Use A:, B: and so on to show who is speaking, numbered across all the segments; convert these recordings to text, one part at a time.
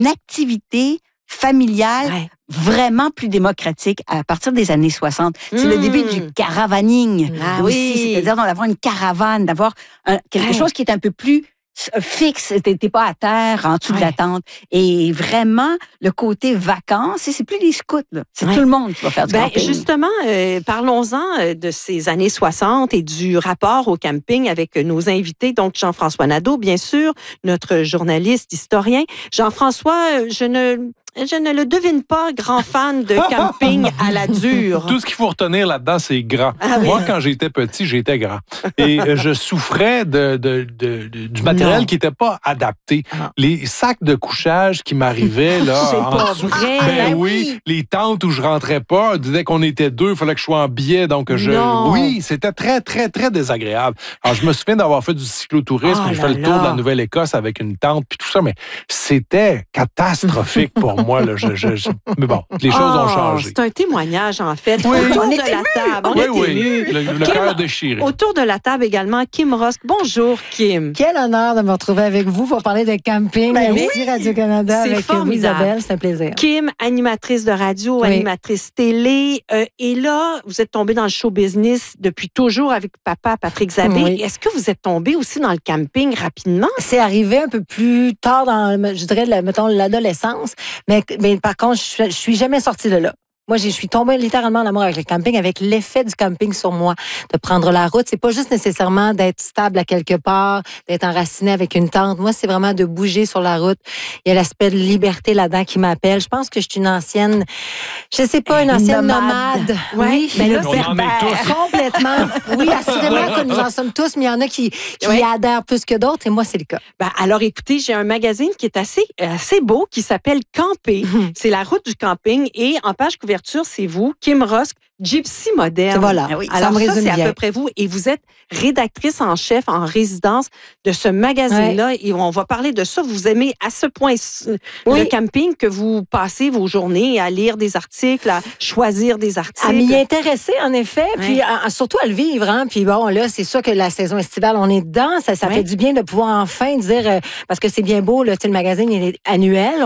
A: activité familiale vraiment plus démocratique à partir des années 60. C'est le début du caravaning aussi, c'est-à-dire d'avoir une caravane, d'avoir quelque chose qui est un peu plus fixe, t'es pas à terre en dessous de la tente. Et vraiment, le côté vacances, c'est plus les scouts, là. C'est tout le monde qui va faire du camping.
B: Justement, parlons-en de ces années 60 et du rapport au camping avec nos invités. Donc, Jean-François Nadeau, bien sûr, notre journaliste, historien. Jean-François, je ne le devine pas grand fan de camping à la dure.
C: Tout ce qu'il faut retenir là-dedans, c'est grand. Moi, quand j'étais petit, j'étais grand. Et je souffrais du matériel qui n'était pas adapté. Les sacs de couchage qui m'arrivaient, là.
B: C'est pas vrai.
C: Ben oui. Les tentes où je rentrais pas, disaient qu'on était deux, il fallait que je sois en biais. Donc, oui, c'était très, très, très désagréable. Alors, je me souviens d'avoir fait du cyclotourisme. J'ai fait le tour de la Nouvelle-Écosse avec une tente, puis tout ça, mais c'était catastrophique pour moi. Là, mais bon, les choses ont changé.
B: C'est un témoignage, en fait.
C: Oui.
B: Autour de la table. On est ému.
C: Le cœur déchiré.
B: Autour de la table également, Kim Rosk. Bonjour, Kim.
D: Quel honneur de me retrouver avec vous pour parler de camping. Merci Radio-Canada avec vous, Isabelle. C'est un plaisir.
B: Kim, animatrice de radio, animatrice télé. Et là, vous êtes tombée dans le show business depuis toujours avec papa, Patrick Zabé.
D: Oui.
B: Est-ce que vous êtes tombée aussi dans le camping rapidement?
D: C'est arrivé un peu plus tard dans, je dirais, mettons, l'adolescence. Mais par contre, je suis jamais sortie de là. Moi, je suis tombée littéralement en amour avec le camping, avec l'effet du camping sur moi, de prendre la route. C'est pas juste nécessairement d'être stable à quelque part, d'être enraciné avec une tente. Moi, c'est vraiment de bouger sur la route. Il y a l'aspect de liberté là-dedans qui m'appelle. Je pense que je suis une ancienne, je sais pas, une ancienne nomade.
B: Oui, mais là,
C: on en est tous.
D: Complètement. Oui, assurément que nous en sommes tous, mais il y en a qui y adhèrent plus que d'autres, et moi, c'est le cas.
B: Alors, écoutez, j'ai un magazine qui est assez beau, qui s'appelle Camper. C'est la route du camping, et en page couverture, c'est vous, Kim Rosk, Gypsy moderne.
D: Voilà.
B: Alors ça, c'est à peu près vous. Et vous êtes rédactrice en chef, en résidence de ce magazine-là. Et on va parler de ça. Vous aimez à ce point le camping que vous passez vos journées à lire des articles, à choisir des articles.
D: À m'y intéresser, en effet. Puis surtout à le vivre. Hein. Puis bon, là, c'est sûr que la saison estivale, on est dedans. Ça fait du bien de pouvoir enfin dire, parce que c'est bien beau, là, le magazine, il est annuel.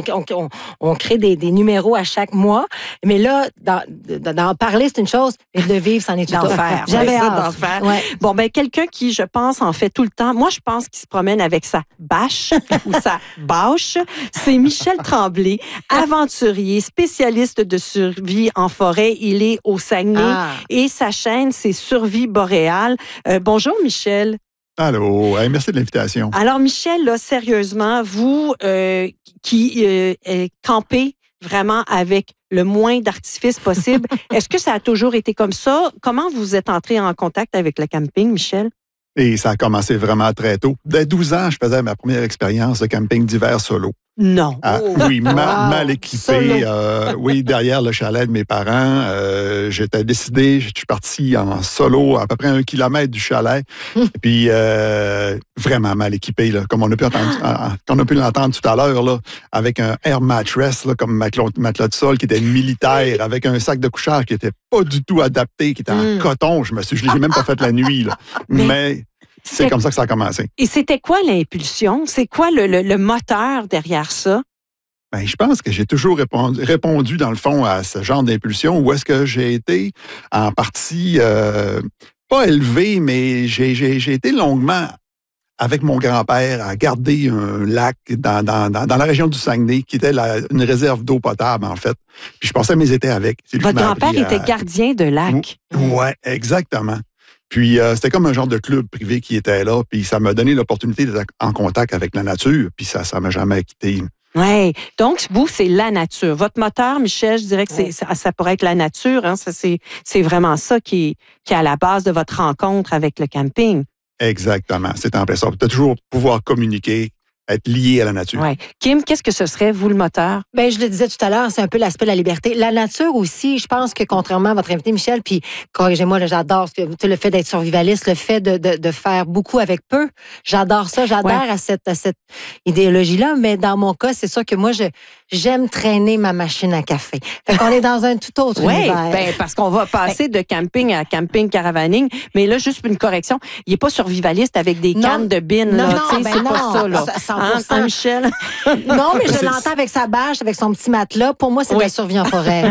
D: On crée des numéros à chaque mois. Mais là, d'en parler, c'est une chose, mais de vivre, c'en est tout autre. J'avais hâte.
B: Bon, quelqu'un qui, je pense, en fait tout le temps, moi, je pense qu'il se promène avec sa bâche ou sa bâche, c'est Michel Tremblay, aventurier, spécialiste de survie en forêt. Il est au Saguenay et sa chaîne, c'est Survie boréale. Bonjour, Michel.
E: Allô, merci de l'invitation.
B: Alors, Michel, là, sérieusement, vous qui campez vraiment avec le moins d'artifices possible. Est-ce que ça a toujours été comme ça? Comment vous êtes entré en contact avec le camping, Michel?
E: Et ça a commencé vraiment très tôt. Dès 12 ans, je faisais ma première expérience de camping d'hiver solo.
B: Non.
E: Oui, mal équipé. Derrière le chalet de mes parents. J'étais décidé, je suis parti en solo à peu près 1 kilomètre du chalet. Et puis, vraiment mal équipé, là, comme on a pu l'entendre tout à l'heure, là, avec un air mattress, là, comme matelas de sol, qui était militaire, avec un sac de couchage qui était pas du tout adapté, qui était en coton. Je l'ai même pas fait la nuit, là. Mais c'est comme ça que ça a commencé.
B: Et c'était quoi l'impulsion? C'est quoi le moteur derrière ça?
E: Je pense que j'ai toujours répondu, dans le fond, à ce genre d'impulsion, où est-ce que j'ai été en partie, pas élevé, mais j'ai été longuement avec mon grand-père à garder un lac dans la région du Saguenay, qui était une réserve d'eau potable, en fait. Puis je passais mes étés avec.
B: Votre grand-père était gardien de lac?
E: Oui, exactement. Puis, c'était comme un genre de club privé qui était là, puis ça m'a donné l'opportunité d'être en contact avec la nature, puis ça m'a jamais quitté.
B: Oui. Donc, vous, c'est la nature. Votre moteur, Michel, je dirais que ça pourrait être la nature. Hein? C'est vraiment ça qui est à la base de votre rencontre avec le camping.
E: Exactement. C'est en plein ça. De toujours pouvoir communiquer, être lié à la nature.
B: Oui. Kim, qu'est-ce que ce serait, vous, le moteur?
D: Je le disais tout à l'heure, c'est un peu l'aspect de la liberté. La nature aussi, je pense que contrairement à votre invité, Michel, puis corrigez-moi, là, j'adore le fait d'être survivaliste, le fait de faire beaucoup avec peu. J'adore ça, j'adhère à cette idéologie-là, mais dans mon cas, c'est sûr que moi, j'aime traîner ma machine à café. Fait qu'on est dans un tout autre univers.
B: Ben, parce qu'on va passer de camping à camping caravaning. Mais là, juste une correction, il n'est pas survivaliste avec des cannes de bines.
D: Non,
B: c'est pas ça. Là.
D: 100%.
B: Saint-Michel?
D: Non, mais je l'entends avec sa bâche, avec son petit matelas. Pour moi, c'est de la survie en forêt.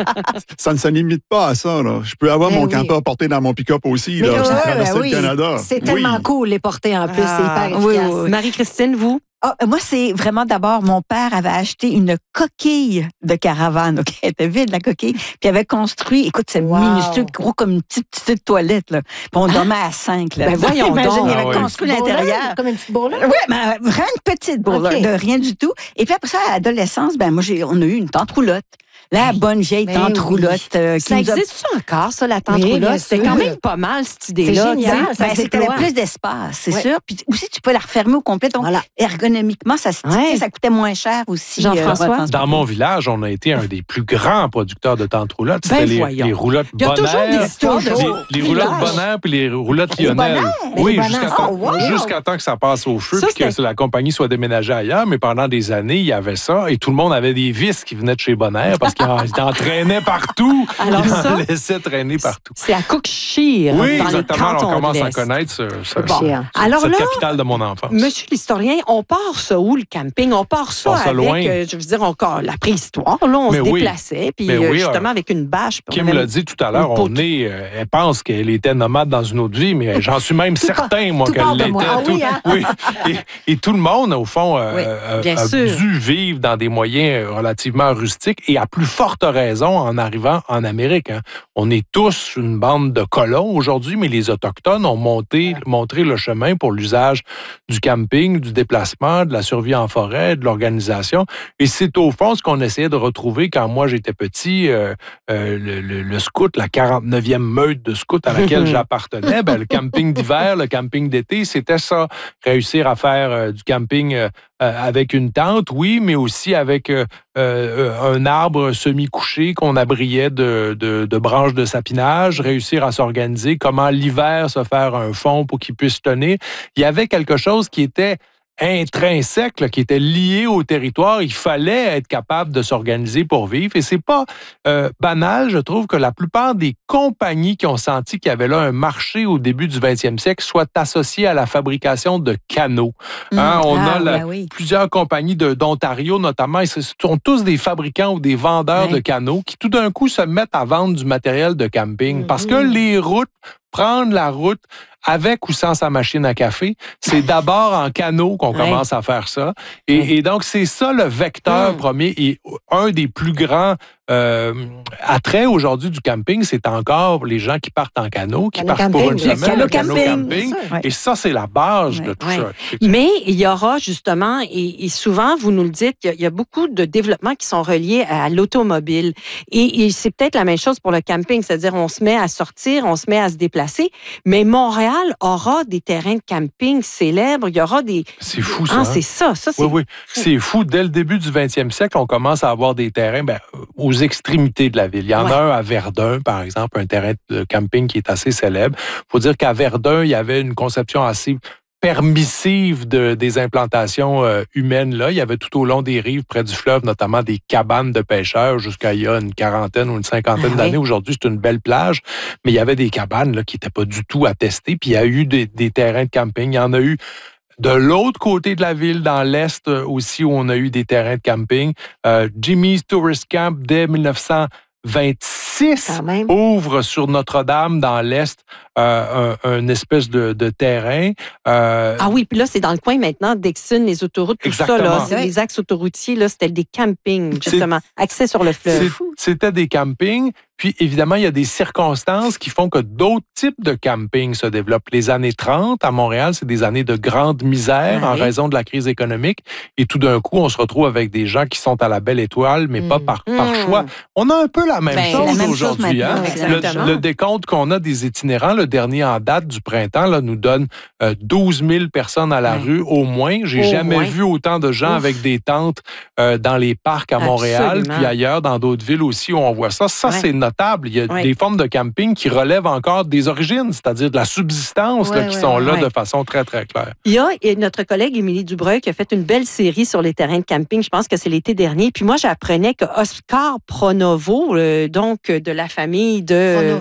E: Ça ne se limite pas à ça. Là. Je peux avoir mon campeur porté dans mon pick-up aussi. Là, traverser le Canada.
D: C'est tellement cool, les porter en plus. C'est hyper efficace.
B: Oui. Marie-Christine, vous?
A: Moi, c'est vraiment d'abord, mon père avait acheté une coquille de caravane. Okay? Elle était vide, la coquille. Puis il avait construit, écoute, c'est minuscule, gros comme une petite toilette. Là. Puis on dormait à 5. Là.
B: Ben voyons donc.
A: Il avait construit l'intérieur.
D: Comme une petite bourrelette?
A: Oui, mais vraiment une petite bourrelette, de rien du tout. Et puis après ça, à l'adolescence, on a eu une tante roulotte. La bonne vieille tante roulotte.
B: Ça existe encore, ça, la tante roulotte? C'est quand même pas mal, cette idée-là.
D: C'est génial.
A: C'était plus d'espace, c'est sûr. Puis aussi, tu peux la refermer au complet. Donc, ergonomiquement, ça coûtait moins cher aussi.
B: Jean-François?
C: Dans mon village, on a été un des plus grands producteurs de tante roulotte. C'était les roulottes Bonheur.
B: Il y a toujours des histoires de
C: les roulottes Bonheur puis les roulottes Lionel. Oui, jusqu'à temps que ça passe au feu puis que la compagnie soit déménagée ailleurs. Mais pendant des années, il y avait ça et tout le monde avait des vis qui venaient de chez Bonheur parce qu'il en traînait partout.
B: Alors
C: il
B: ça,
C: en laissait traîner partout.
B: C'est à Cookshire.
C: Oui,
B: dans
C: exactement.
B: Les
C: on commence
B: de
C: à
B: l'Est.
C: connaître
B: Alors
C: cette
B: là,
C: capitale de mon enfance.
B: Monsieur l'historien, on part ça où, le camping? On part ça avec,
C: loin.
B: Je veux dire, encore la préhistoire. Là, on se déplaçait, puis justement avec une bâche.
C: Kim l'a dit tout à l'heure, elle pense qu'elle était nomade dans une autre vie, mais j'en suis même certain, moi, qu'elle l'était. Et tout le monde, au fond, a dû vivre dans des moyens relativement rustiques et à plus forte raison en arrivant en Amérique. Hein. On est tous une bande de colons aujourd'hui, mais les Autochtones ont montré le chemin pour l'usage du camping, du déplacement, de la survie en forêt, de l'organisation. Et c'est au fond ce qu'on essayait de retrouver quand moi j'étais petit, le scout, la 49e meute de scouts à laquelle j'appartenais. Le camping d'hiver, le camping d'été, c'était ça. Réussir à faire du camping avec une tente, oui, mais aussi avec un arbre semi-couché qu'on abriait de branches de sapinage, réussir à s'organiser, comment l'hiver se faire un fond pour qu'il puisse tenir. Il y avait quelque chose qui était intrinsèque, là, qui était lié au territoire. Il fallait être capable de s'organiser pour vivre. Et c'est pas banal, je trouve, que la plupart des compagnies qui ont senti qu'il y avait là un marché au début du 20e siècle soient associées à la fabrication de canaux. On a plusieurs compagnies d'Ontario, notamment, et ce sont tous des fabricants ou des vendeurs de canaux qui, tout d'un coup, se mettent à vendre du matériel de camping. Parce que les routes, prendre la route avec ou sans sa machine à café, c'est d'abord en canot qu'on commence à faire ça. Et donc, c'est ça le vecteur premier. Et un des plus grands attraits aujourd'hui du camping, c'est encore les gens qui partent en canot, qui partent pour une semaine, le canot camping. Et ça, c'est la base de tout ça.
B: Mais il y aura justement, et souvent, vous nous le dites, il y a beaucoup de développements qui sont reliés à l'automobile. Et c'est peut-être la même chose pour le camping, c'est-à-dire on se met à sortir, on se met à se déplacer, mais Montréal aura des terrains de camping célèbres, il y aura des...
C: C'est fou, ça.
B: C'est ça.
C: Oui. C'est fou. Dès le début du 20e siècle, on commence à avoir des terrains aux extrémités de la ville. Il y en a un à Verdun, par exemple, un terrain de camping qui est assez célèbre. Il faut dire qu'à Verdun, il y avait une conception assez permissive des implantations humaines là. Il y avait tout au long des rives, près du fleuve, notamment des cabanes de pêcheurs jusqu'à il y a une quarantaine ou une cinquantaine d'années. Aujourd'hui, c'est une belle plage, mais il y avait des cabanes là, qui n'étaient pas du tout attestées. Puis il y a eu des terrains de camping. Il y en a eu de l'autre côté de la ville, dans l'Est aussi, où on a eu des terrains de camping. Jimmy's Tourist Camp, dès 1926, ouvre sur Notre-Dame, dans l'Est, un espèce de terrain.
B: Puis là, c'est dans le coin maintenant, Dixon, les autoroutes, tout ça, là, c'est les axes autoroutiers, là, c'était des campings, justement, accès sur le fleuve.
C: C'était des campings. Puis, évidemment, il y a des circonstances qui font que d'autres types de camping se développent. Les années 30, à Montréal, c'est des années de grande misère en raison de la crise économique. Et tout d'un coup, on se retrouve avec des gens qui sont à la belle étoile, mais pas par choix. On a un peu la même chose aujourd'hui. Le décompte qu'on a des itinérants, le dernier en date du printemps, là, nous donne 12 000 personnes à la rue au moins. J'ai jamais vu autant de gens avec des tentes dans les parcs à Montréal, puis ailleurs, dans d'autres villes aussi où on voit ça. Ça, c'est notre notable. Il y a des formes de camping qui relèvent encore des origines, c'est-à-dire de la subsistance qui sont là de façon très, très claire.
B: Il y a notre collègue Émilie Dubreuil qui a fait une belle série sur les terrains de camping. Je pense que c'est l'été dernier. Puis moi, j'apprenais que Oscar Pronovo, donc de la famille de...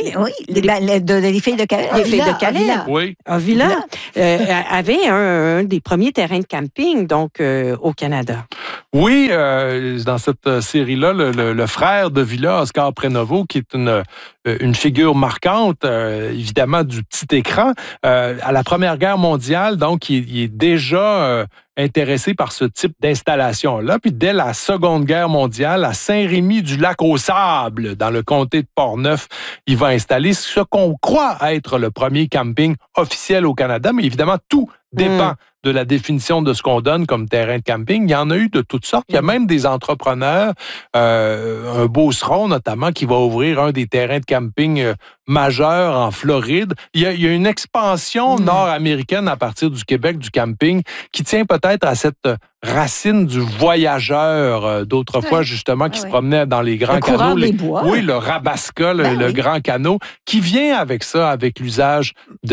A: Les filles de Calais.
B: Les filles de Calais.
C: Oui.
B: À Villa. Avait un des premiers terrains de camping, donc, au Canada.
C: Oui, dans cette série-là, le frère de Villa, Oscar Pronovo, qui est une figure marquante, évidemment, du petit écran. À la Première Guerre mondiale, donc, il est déjà intéressé par ce type d'installation-là. Puis dès la Seconde Guerre mondiale, à Saint-Rémy-du-Lac-aux-Sables, dans le comté de Portneuf, il va installer ce qu'on croit être le premier camping officiel au Canada. Mais évidemment, tout dépend de la définition de ce qu'on donne comme terrain de camping. Il y en a eu de toutes sortes. Il y a même des entrepreneurs, un Beauceron notamment, qui va ouvrir un des terrains de camping majeurs en Floride. Il y a une expansion nord-américaine à partir du Québec, du camping, qui tient peut-être à cette racine du voyageur d'autrefois, justement, qui se promenait dans les grands canaux. Oui, le Rabasca, le grand canot, qui vient avec ça, avec l'usage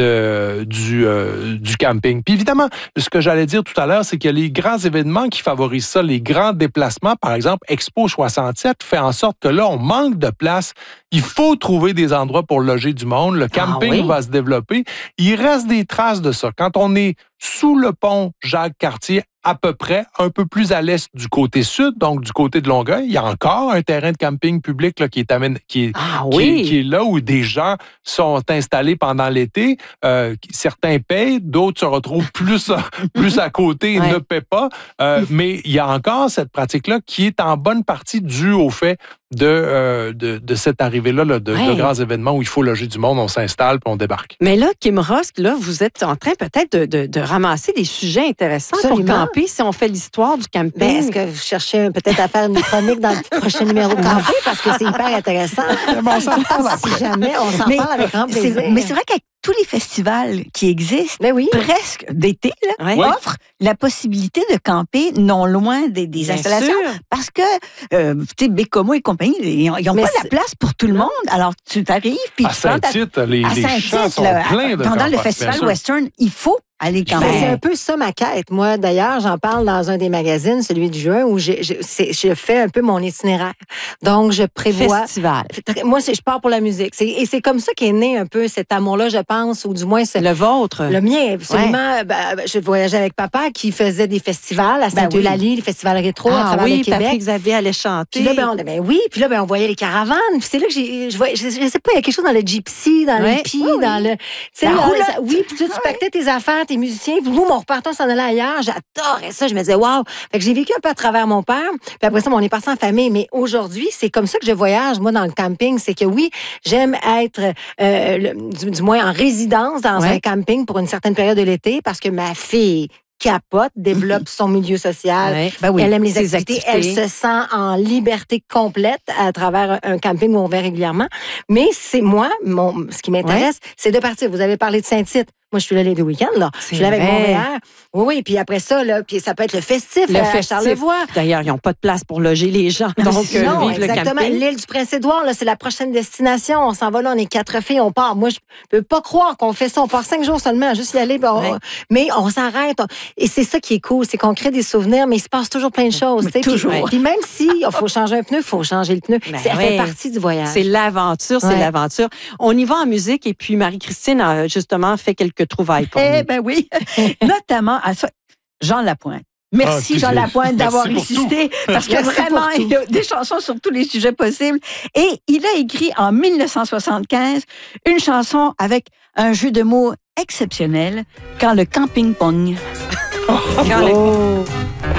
C: du camping. Puis évidemment, ce que j'allais dire tout à l'heure, c'est qu'il y a les grands événements qui favorisent ça, les grands déplacements. Par exemple, Expo 67 fait en sorte que là, on manque de place. Il faut trouver des endroits pour loger du monde. Le camping va se développer. Il reste des traces de ça. Quand on est sous le pont Jacques-Cartier, à peu près, un peu plus à l'est du côté sud, donc du côté de Longueuil, il y a encore un terrain de camping public là, qui est là où des gens sont installés pendant l'été. Certains payent, d'autres se retrouvent plus à côté et ne paient pas. Mais il y a encore cette pratique-là qui est en bonne partie due au fait de cette arrivée-là de grands événements où il faut loger du monde, on s'installe puis on débarque.
B: Mais là, Kim Rosk, là, vous êtes en train peut-être de ramasser des sujets intéressants pour camper si on fait l'histoire du camping.
D: Ben, est-ce que vous cherchez peut-être à faire une chronique dans le prochain numéro de camper parce que c'est hyper intéressant? Si jamais, on s'en parle avec grand plaisir.
A: Mais c'est vrai qu'avec tous les festivals qui existent, presque d'été, offrent la possibilité de camper non loin des installations.
B: Sûr.
A: Parce que, tu sais, Bécomo et compagnie, ils n'ont pas la place pour tout le monde. Alors, tu t'arrives, puis
C: à Saint-Tite, les champs sont pleins de
A: pendant le festival western, il faut aller camper.
D: C'est un peu ça ma quête. Moi, d'ailleurs, j'en parle dans un des magazines, celui de juin, où je fais un peu mon itinéraire. Donc, je prévois...
B: Festival.
D: Moi, je pars pour la musique. Et c'est comme ça qu'est né un peu cet amour-là, je pense, ou du moins...
B: Le vôtre.
D: Le mien, absolument. Je voyageais avec papa qui faisait des festivals à Sainte-Eulalie, les festivals rétro à travers le Québec.
B: Patrick Xavier allait chanter.
D: Puis là, on voyait les caravanes. Puis c'est là que je sais pas, il y a quelque chose dans le gypsy, dans l'hippie, dans le... Puis tu pactais tes affaires, tes musiciens. Puis nous, mon repartant s'en allait ailleurs. J'adorais ça. Je me disais, waouh. Fait que j'ai vécu un peu à travers mon père. Puis après ça, on est parti en famille. Mais aujourd'hui, c'est comme ça que je voyage, moi, dans le camping. C'est que oui, j'aime être, du moins en résidence dans un camping pour une certaine période de l'été parce que ma fille capote, développe son milieu social. Elle aime les activités. Elle se sent en liberté complète à travers un camping où on va régulièrement. Mais c'est moi, ce qui m'intéresse, c'est de partir. Vous avez parlé de Saint-Tite. Moi, je suis là les deux week-ends, là. Je suis là avec Montréal. Oui, puis après ça, là, puis ça peut être le festif à Charlevoix.
B: D'ailleurs, ils n'ont pas de place pour loger les gens. Donc,
D: non,
B: vive le camping.
D: L'île du Prince-Édouard, là, c'est la prochaine destination. On s'en va là, on est 4 filles, on part. Moi, je peux pas croire qu'on fait ça. On part 5 jours seulement à juste y aller. Mais on s'arrête. Et c'est ça qui est cool, c'est qu'on crée des souvenirs, mais il se passe toujours plein de choses.
A: Toujours.
D: Puis même si il faut changer un pneu, il faut changer le pneu. Ça fait partie du voyage.
B: C'est l'aventure, c'est l'aventure. On y va en musique et puis Marie-Christine a justement fait quelques trouvailles pour nous.
A: Ben oui, notamment Jean Lapointe. Merci Jean Lapointe d'avoir existé parce que vraiment, il y a des chansons sur tous les sujets possibles. Et il a écrit en 1975 une chanson avec un jeu de mots exceptionnel, Quand le camping pogne.